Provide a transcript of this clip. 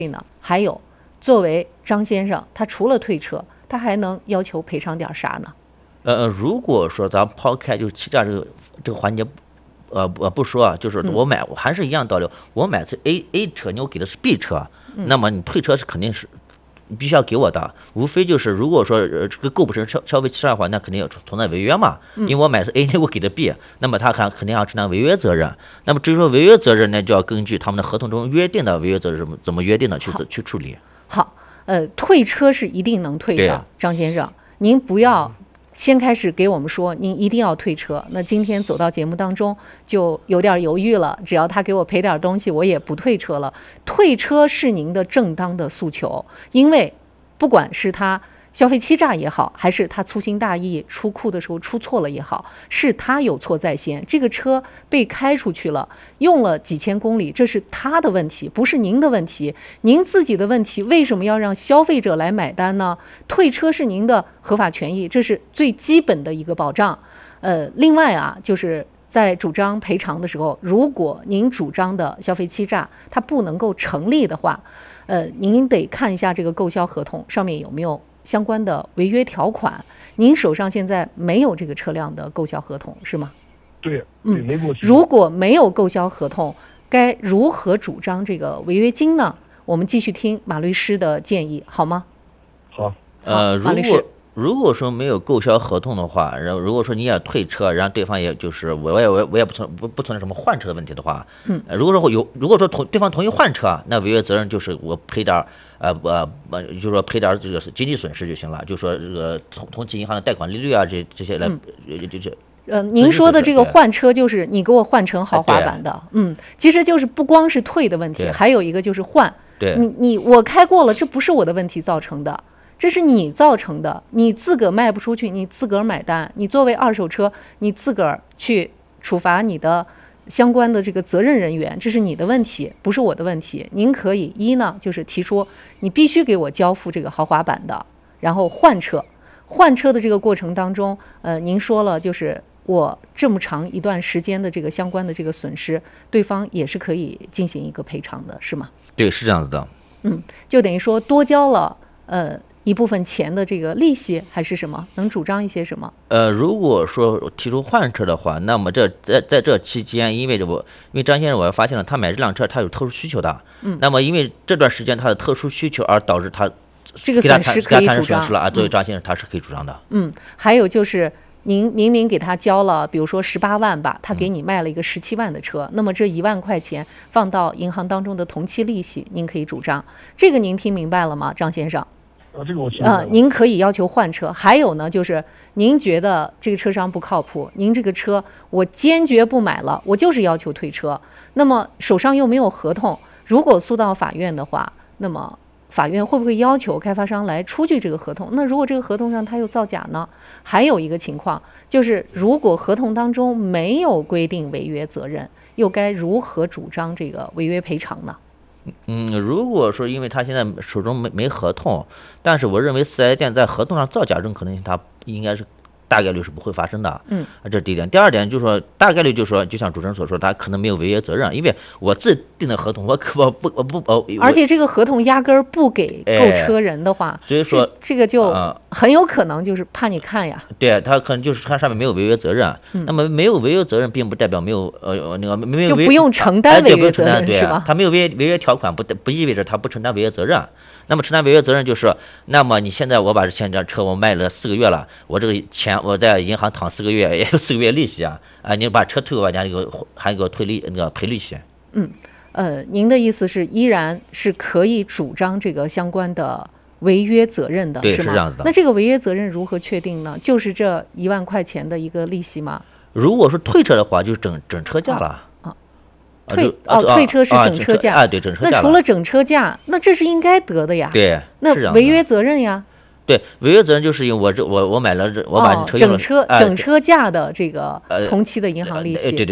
呢？还有，作为张先生，他除了退车，他还能要求赔偿点啥呢？ 如果说咱抛开就是欺诈这个环节，不说啊，就是我还是一样道理，我买是 A 车，你给的是 B 车，那么你退车是肯定是必须要给我的，无非就是如果说这个构不成消费欺诈的话，那肯定要存在违约嘛，因为我买的是 A， 我给的 B， 那么他肯定要承担违约责任。那么至于说违约责任呢，就要根据他们的合同中约定的违约责任怎么约定的去处理。 好，退车是一定能退的，张先生，您不要先开始给我们说您一定要退车，那今天走到节目当中就有点犹豫了，只要他给我赔点东西我也不退车了。退车是您的正当的诉求，因为不管是他消费欺诈也好，还是他粗心大意出库的时候出错了也好，是他有错在先，这个车被开出去了，用了几千公里，这是他的问题，不是您的问题，您自己的问题为什么要让消费者来买单呢？退车是您的合法权益，这是最基本的一个保障。另外啊，就是在主张赔偿的时候，如果您主张的消费欺诈它不能够成立的话，您得看一下这个购销合同上面有没有相关的违约条款。您手上现在没有这个车辆的购销合同是吗？ 对， 如果没有购销合同，该如何主张这个违约金呢？我们继续听马律师的建议，好吗？ 好。 马律师， 如果说没有购销合同的话，然后如果说你也退车，然后对方也就是我也不存在什么换车的问题的话，如果说对方同意换车，那违约责任就是我赔点就是说赔点这个经济损失就行了，就说这个同期银行的贷款利率啊这些来您说的这个换车就是你给我换成豪华版的，其实就是不光是退的问题，还有一个就是换。 对， 我开过了，这不是我的问题造成的，这是你造成的，你自个儿卖不出去，你自个儿买单，你作为二手车，你自个儿去处罚你的相关的这个责任人员，这是你的问题，不是我的问题。您可以一呢，就是提出你必须给我交付这个豪华版的，然后换车的这个过程当中，您说了就是我这么长一段时间的这个相关的这个损失，对方也是可以进行一个赔偿的，是吗？ 对，是这样子的。 就等于说多交了一部分钱的这个利息还是什么？能主张一些什么？ 如果说提出换车的话，那么在这期间，因为张先生我发现了他买这辆车他有特殊需求的，那么因为这段时间他的特殊需求而导致他这个损失可以主张了啊，作为张先生他是可以主张的。 还有就是您明明给他交了，比如说18万吧，他给你卖了一个17万的车，那么这1万块钱放到银行当中的同期利息，您可以主张。这个您听明白了吗，张先生？ 这个我听明白了。 您可以要求换车。还有呢，就是您觉得这个车商不靠谱，您这个车我坚决不买了，我就是要求退车。那么手上又没有合同，如果诉到法院的话，那么法院会不会要求开发商来出具这个合同？那如果这个合同上他又造假呢？还有一个情况就是，如果合同当中没有规定违约责任，又该如何主张这个违约赔偿呢？ 如果说因为他现在手中没合同，但是我认为4S店在合同上造假这种可能性，他应该是大概率是不会发生的。这是第一点。第二点就是说，大概率就是说，就像主持人所说，他可能没有违约责任，因为我自定的合同，我不， 而且这个合同压根儿不给购车人的话， 所以说这个就很有可能就是怕你看呀。 对，他可能就是看上面没有违约责任。那么没有违约责任，并不代表没有没有就不用承担违约责任，是吧？ 他没有违约条款，不意味着他不承担违约责任。那么承担违约责任就是，那么你现在我把这车我卖了4个月了，我这个钱我在银行躺4个月，也有4个月利息啊！你把车退给我，还给我退赔利息。 您的意思是依然是可以主张这个相关的违约责任的， 对， 是吗？ 是这样子的。 那这个违约责任如何确定呢？就是这1万块钱的一个利息吗？ 如果是退车的话，就是整车价了。 退车是整车价对，整车价。 那除了整车价，那这是应该得的呀。 对， 那违约责任呀。 对，违约责任就是因为我买了我把车整车价的这个同期的银行利息。 对。